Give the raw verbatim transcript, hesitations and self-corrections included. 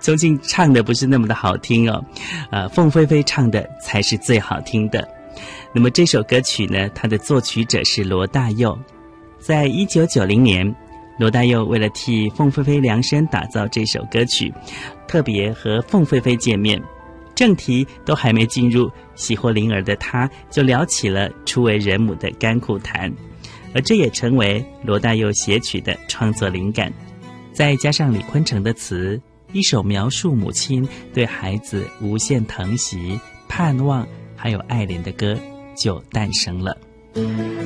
宗庆唱的不是那么的好听哦，呃，凤飞飞唱的才是最好听的。那么这首歌曲呢，它的作曲者是罗大佑。在一九九零年，罗大佑为了替凤飞飞量身打造这首歌曲，特别和凤飞飞见面，正题都还没进入，喜获麟儿的他就聊起了初为人母的甘苦谈，而这也成为罗大佑写曲的创作灵感。再加上李坤城的词，一首描述母亲对孩子无限疼惜、盼望还有爱怜的歌就诞生了。